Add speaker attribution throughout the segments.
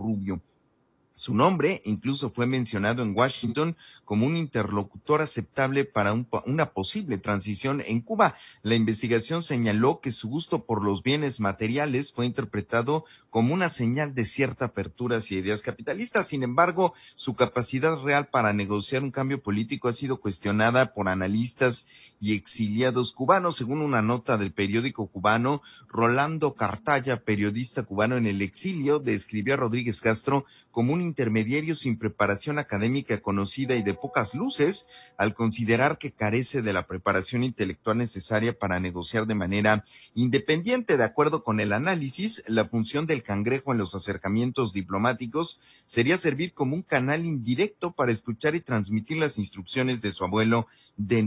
Speaker 1: Rubio. Su nombre incluso fue mencionado en Washington como un interlocutor aceptable para una posible transición en Cuba. La investigación señaló que su gusto por los bienes materiales fue interpretado como una señal de cierta apertura hacia ideas capitalistas. Sin embargo, su capacidad real para negociar un cambio político ha sido cuestionada por analistas y exiliados cubanos. Según una nota del periódico cubano, Rolando Cartaya, periodista cubano en el exilio, describió a Rodríguez Castro como un intermediario sin preparación académica conocida y de pocas luces, al considerar que carece de la preparación intelectual necesaria para negociar de manera independiente. De acuerdo con el análisis, la función del cangrejo en los acercamientos diplomáticos sería servir como un canal indirecto para escuchar y transmitir las instrucciones de su abuelo de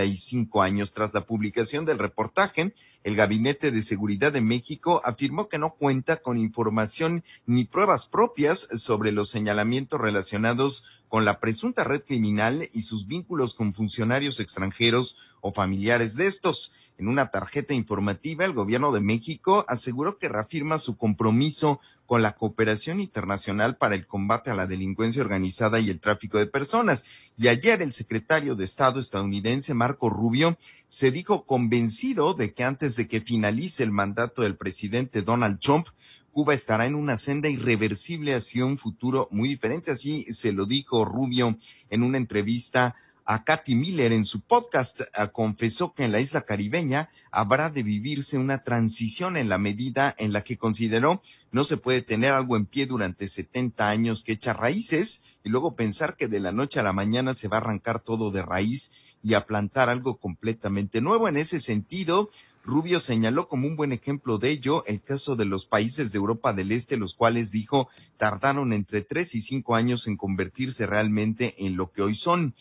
Speaker 1: 95 años. Tras la publicación del reportaje, el Gabinete de Seguridad de México afirmó que no cuenta con información ni pruebas propias sobre los señalamientos relacionados con la presunta red criminal y sus vínculos con funcionarios extranjeros o familiares de estos. En una tarjeta informativa, el gobierno de México aseguró que reafirma su compromiso con la cooperación internacional para el combate a la delincuencia organizada y el tráfico de personas. Y ayer el secretario de Estado estadounidense, Marco Rubio, se dijo convencido de que antes de que finalice el mandato del presidente Donald Trump, Cuba estará en una senda irreversible hacia un futuro muy diferente. Así se lo dijo Rubio en una entrevista a Katy Miller en su podcast. Confesó que en la isla caribeña habrá de vivirse una transición en la medida en la que consideró no se puede tener algo en pie durante 70 años que echa raíces y luego pensar que de la noche a la mañana se va a arrancar todo de raíz y a plantar algo completamente nuevo. En ese sentido, Rubio señaló como un buen ejemplo de ello el caso de los países de Europa del Este, los cuales, dijo, tardaron entre 3 y 5 años en convertirse realmente en lo que hoy son.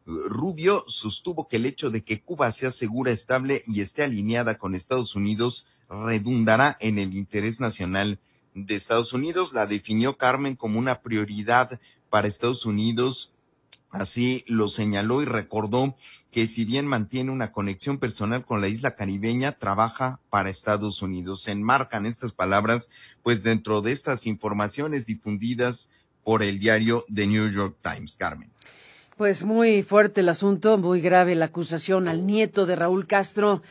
Speaker 1: Rubio sostuvo que el hecho de que Cuba sea segura, estable y esté alineada con Estados Unidos redundará en el interés nacional de Estados Unidos. La definió Carmen como una prioridad para Estados Unidos. Así lo señaló y recordó que si bien mantiene una conexión personal con la isla caribeña, trabaja para Estados Unidos. Se enmarcan estas palabras, pues dentro de estas informaciones difundidas por el diario The New York Times. Carmen.
Speaker 2: Pues muy fuerte el asunto, muy grave la acusación al nieto de Raúl Castro,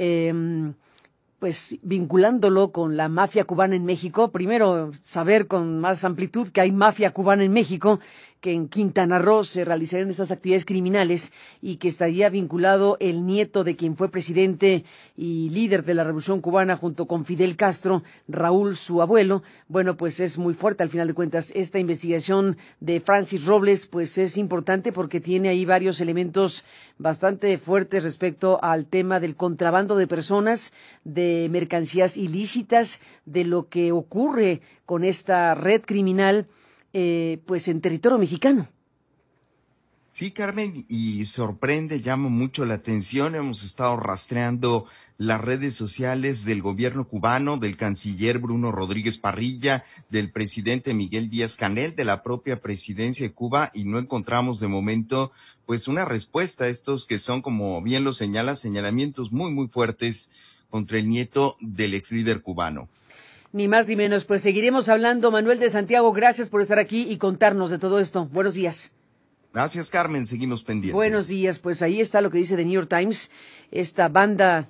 Speaker 2: pues vinculándolo con la mafia cubana en México. Primero, saber con más amplitud que hay mafia cubana en México, que en Quintana Roo se realizarían estas actividades criminales y que estaría vinculado el nieto de quien fue presidente y líder de la Revolución Cubana junto con Fidel Castro, Raúl, su abuelo. Bueno, pues es muy fuerte al final de cuentas. Esta investigación de Francis Robles pues es importante porque tiene ahí varios elementos bastante fuertes respecto al tema del contrabando de personas, de mercancías ilícitas, de lo que ocurre con esta red criminal pues en territorio mexicano.
Speaker 1: Sí, Carmen, y sorprende, llama mucho la atención. Hemos estado rastreando las redes sociales del gobierno cubano, del canciller Bruno Rodríguez Parrilla, del presidente Miguel Díaz-Canel, de la propia presidencia de Cuba, y no encontramos de momento pues una respuesta a estos que son, como bien lo señala, señalamientos muy, muy fuertes contra el nieto del ex líder cubano.
Speaker 2: Ni más ni menos, pues seguiremos hablando. Manuel de Santiago, gracias por estar aquí y contarnos de todo esto. Buenos días.
Speaker 1: Gracias, Carmen, seguimos pendientes.
Speaker 2: Buenos días, pues ahí está lo que dice The New York Times. Esta banda,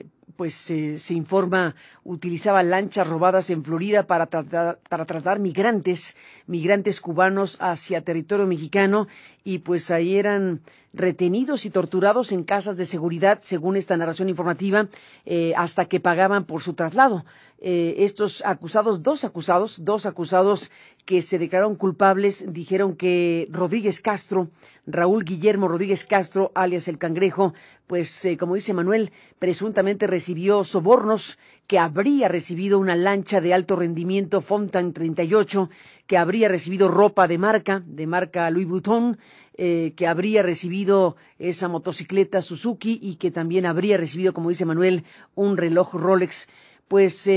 Speaker 2: se informa, utilizaba lanchas robadas en Florida para tratar migrantes cubanos hacia territorio mexicano, y pues ahí eran retenidos y torturados en casas de seguridad, según esta narración informativa, hasta que pagaban por su traslado. Estos acusados, dos acusados que se declararon culpables, dijeron que Rodríguez Castro, Raúl Guillermo Rodríguez Castro, alias El Cangrejo, pues como dice Manuel, presuntamente recibió sobornos, que habría recibido una lancha de alto rendimiento Fountain 38, que habría recibido ropa de marca Louis Vuitton, que habría recibido esa motocicleta Suzuki y que también habría recibido, como dice Manuel, un reloj Rolex. Pues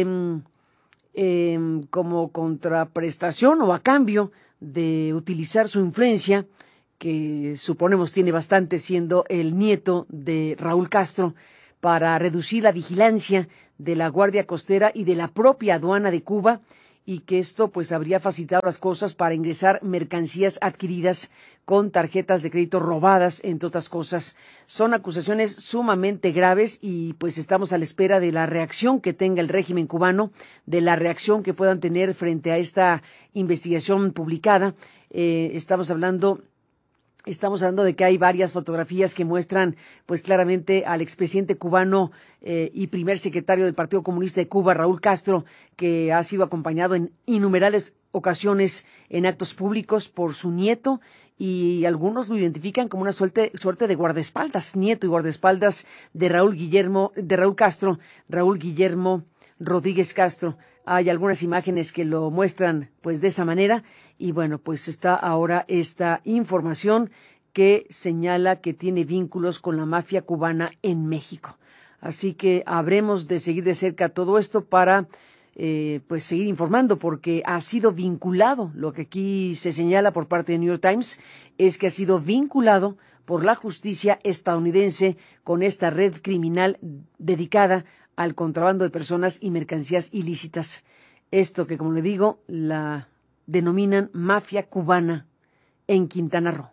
Speaker 2: como contraprestación o a cambio de utilizar su influencia, que suponemos tiene bastante siendo el nieto de Raúl Castro, para reducir la vigilancia de la Guardia Costera y de la propia aduana de Cuba, y que esto pues habría facilitado las cosas para ingresar mercancías adquiridas con tarjetas de crédito robadas, entre otras cosas. Son acusaciones sumamente graves y pues estamos a la espera de la reacción que tenga el régimen cubano, de la reacción que puedan tener frente a esta investigación publicada. Estamos hablando de que hay varias fotografías que muestran pues claramente al expresidente cubano y primer secretario del Partido Comunista de Cuba, Raúl Castro, que ha sido acompañado en innumerables ocasiones en actos públicos por su nieto, y algunos lo identifican como una suerte de guardaespaldas, nieto y guardaespaldas de Raúl Castro, Raúl Guillermo Rodríguez Castro. Hay algunas imágenes que lo muestran pues de esa manera, y bueno, pues está ahora esta información que señala que tiene vínculos con la mafia cubana en México. Así que habremos de seguir de cerca todo esto para pues seguir informando, porque ha sido vinculado, lo que aquí se señala por parte de New York Times es que ha sido vinculado por la justicia estadounidense con esta red criminal dedicada al contrabando de personas y mercancías ilícitas. Esto que, como le digo, la denominan mafia cubana en Quintana Roo.